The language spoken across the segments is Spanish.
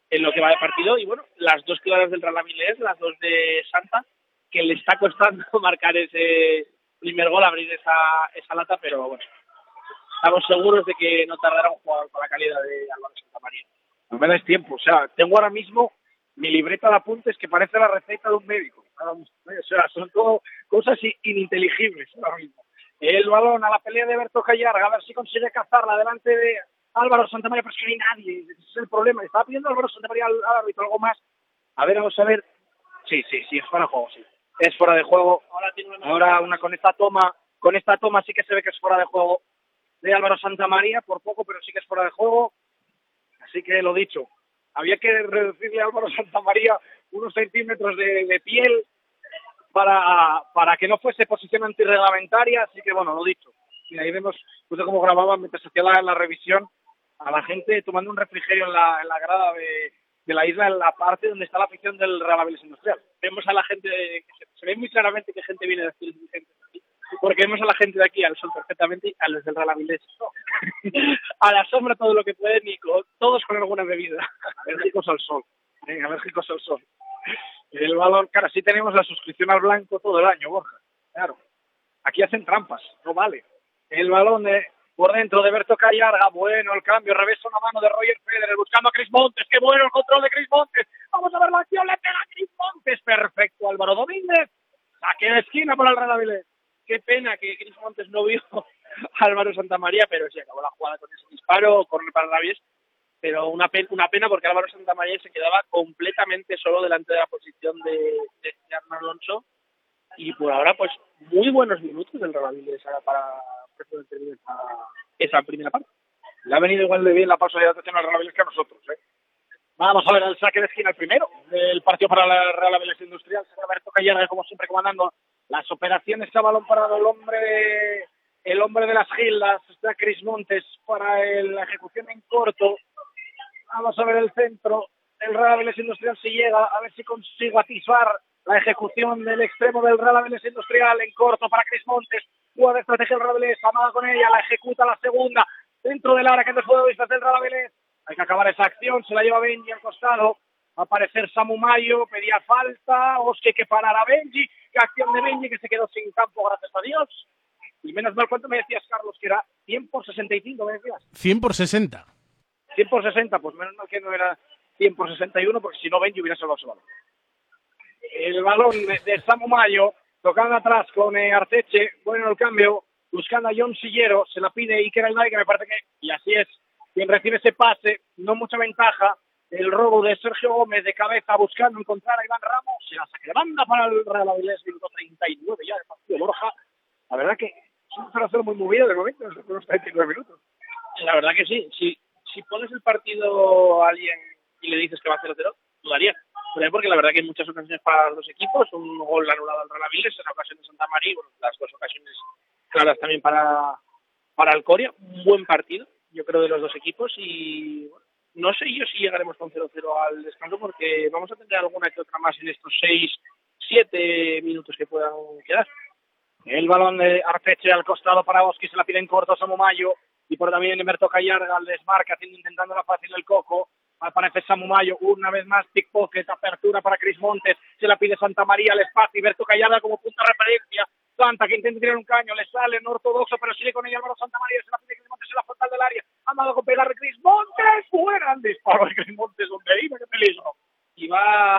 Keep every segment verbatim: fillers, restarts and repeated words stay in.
en lo que va de partido. Y bueno, las dos claras del Real Avilés, las dos de Santa, que le está costando marcar ese primer gol, abrir esa, esa lata, pero bueno, estamos seguros de que no tardará un jugador con la calidad de Álvaro Santamaría. No me das tiempo, o sea, tengo ahora mismo mi libreta de apuntes que parece la receta de un médico. O sea, son todo cosas ininteligibles ahora mismo. El balón a la pelea de Berto Callarga, a ver si consigue cazarla delante de Álvaro Santamaría, pero es que no hay nadie, ese es el problema. Estaba pidiendo Álvaro Santamaría al, al árbitro algo más. A ver, vamos a ver. Sí, sí, sí, es fuera de juego, sí. Es fuera de juego. Ahora, tiene una, ahora una con esta toma, con esta toma sí que se ve que es fuera de juego de Álvaro Santamaría, por poco, pero sí que es fuera de juego. Así que lo dicho, había que reducirle a Álvaro Santamaría unos centímetros de, de piel para, para que no fuese posición antirreglamentaria, así que bueno, lo dicho. Y ahí vemos justo cómo grababan mientras hacía la, la revisión a la gente tomando un refrigerio en la, en la grada de, de la isla, en la parte donde está la afición del Real Avilés Industrial. Vemos a la gente, de, que se, se ve muy claramente que gente viene de aquí, gente de aquí, porque vemos a la gente de aquí al sol perfectamente, a los del Real Avilés no. A la sombra todo lo que pueden y con, todos con alguna bebida. Alérgicos al sol, ¿eh? Alérgicos al sol. El balón, claro, sí tenemos la suscripción al blanco todo el año, Borja. Claro, aquí hacen trampas, no vale. El balón de, por dentro de Berto Callarga, bueno, el cambio, revesa una mano de Roger Federer buscando a Cris Montes, qué bueno el control de Cris Montes. Vamos a ver la acción, le pega a Cris Montes, perfecto, Álvaro Domínguez. Saque de esquina para el Real Avilés. Qué pena que Cris Montes no vio a Álvaro Santamaría, pero se acabó la jugada con ese disparo, corre para el Avilés. Pero una pena, una pena porque Álvaro Santamaría se quedaba completamente solo delante de la posición de, de, de Arnau Alonso. Y por ahora, pues, muy buenos minutos del Real Avilés para terminar esa, esa primera parte. Le ha venido igual de bien la pausa de adaptación al Real Avilés que a nosotros, ¿eh? Vamos a ver el saque de esquina, el primero del partido para el Real Avilés Industrial. Roberto Callarga, como siempre, comandando las operaciones a balón parado. El hombre de, el hombre de las gildas, está Cris Montes para el, la ejecución en corto. Vamos a ver el centro del Real Avilés Industrial si llega, a ver si consigo atisbar la ejecución del extremo del Real Avilés Industrial en corto para Cris Montes. Jugada de estrategia del Real Avilés, amada con ella, la ejecuta la segunda dentro del área que no puede vistas del Real Avilés. Hay que acabar esa acción, se la lleva Benji al costado. Va a aparecer Samu Mayo, pedía falta, Osque que parar a Benji. Qué acción de Benji que se quedó sin campo, gracias a Dios. Y menos mal, ¿cuánto me decías, Carlos? Que era cien por sesenta y cinco, me decías. cien por sesenta. cien por sesenta, pues menos mal que no era cien por sesenta y uno, porque si no Benji hubiera salvado su balón. El balón de, de Samu Mayo, tocando atrás con eh, Arteche, bueno el cambio, buscando a John Sillero, se la pide Iker Alday, que me parece que, y así es, quien recibe ese pase, no mucha ventaja, el robo de Sergio Gómez de cabeza buscando encontrar a Iván Ramos, se la saque de banda para el Real Avilés, minuto treinta y nueve ya de partido, Borja. La verdad que es un cero a cero muy movido de momento, en los treinta y nueve minutos. La verdad que sí, si, si pones el partido a alguien y le dices que va a cero cero, dudaría. Porque la verdad que hay muchas ocasiones para los dos equipos, un gol anulado al Real Avilés, en la ocasión de Santa María, bueno, las dos ocasiones claras también para, para el Coria, un buen partido, yo creo, de los dos equipos, y bueno, no sé yo si llegaremos con cero cero al descanso, porque vamos a tener alguna que otra más en estos seis siete minutos que puedan quedar. El balón de Arteche al costado para Oski, se la pide en corto a Samu Mayo, y por también Berto Callarga al desmarque, haciendo, intentando la fácil el Coco. Aparece Samu Mayo, una vez más pickpocket, apertura para Cris Montes, se la pide Santamaría al espacio y Berto Callarga como punto de referencia. Santa que intenta tirar un caño, le sale no ortodoxo, pero sigue con ella Álvaro Santamaría, se la pide Cris Montes en la frontal del área, ha dado con pegar Cris Montes, fuera el disparo de Cris Montes, donde iba, qué peligro. Y va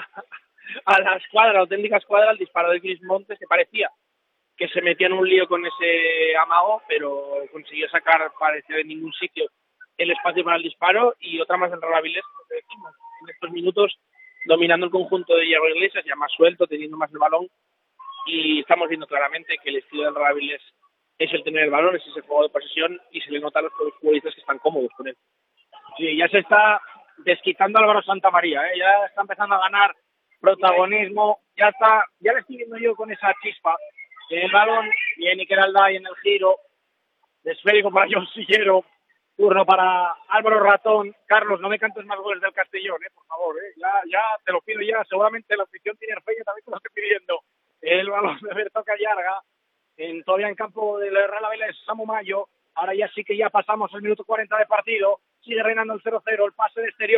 a la escuadra, la auténtica escuadra, el disparo de Cris Montes, que parecía que se metía en un lío con ese amago, pero consiguió sacar, parecía de ningún sitio, el espacio para el disparo, y otra más del Real Avilés, lo que decimos, en estos minutos dominando el conjunto de Diego Iglesias, ya más suelto, teniendo más el balón, y estamos viendo claramente que el estilo del Real Avilés es el tener el balón, es ese juego de posesión, y se le nota a los futbolistas que están cómodos con él. Sí, ya se está desquitando Álvaro Santamaría, ¿eh? Ya está empezando a ganar protagonismo, ya está, ya le estoy viendo yo con esa chispa. El balón, bien Iker Alday en el giro, esférico para John Sillero, turno para Álvaro Ratón. Carlos, no me cantes más goles del Castellón, eh, por favor, eh. Ya, ya te lo pido ya, seguramente la afición tiene Arfeña también te lo estoy pidiendo. El balón de Berto Callarga, en, todavía en campo del Real Avilés, Samu Mayo. Ahora ya sí que ya pasamos el minuto cuarenta de partido, sigue reinando el cero cero, el pase de exterior.